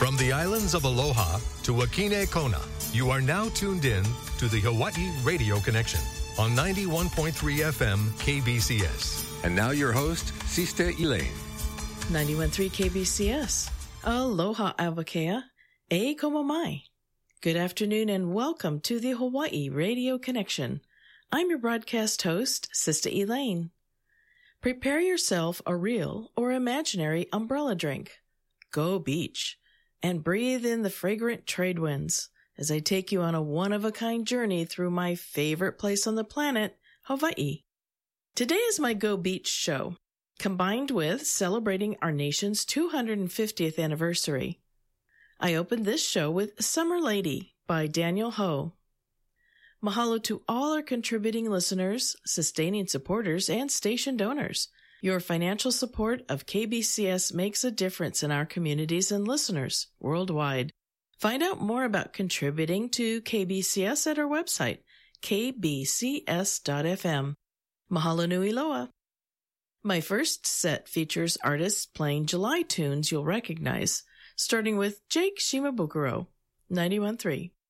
From the islands of Aloha to Wakine Kona, you are now tuned in to the Hawaii Radio Connection on 91.3 FM KBCS. And now your host, Siste Elaine. 91.3 KBCS. Aloha Avakea. E komo mai. Good afternoon and welcome to the Hawaii Radio Connection. I'm your broadcast host, Siste Elaine. Prepare yourself a real or imaginary umbrella drink. Go beach and breathe in the fragrant trade winds as I take you on a one-of-a-kind journey through my favorite place on the planet, Hawaii. Today is my Go Beach show, combined with celebrating our nation's 250th anniversary. I opened this show with Summer Lady by Daniel Ho. Mahalo to all our contributing listeners, sustaining supporters, and station donors. Your financial support of KBCS makes a difference in our communities and listeners worldwide. Find out more about contributing to KBCS at our website, kbcs.fm. Mahalo nui loa. My first set features artists playing July tunes you'll recognize, starting with Jake Shimabukuro, 91.3.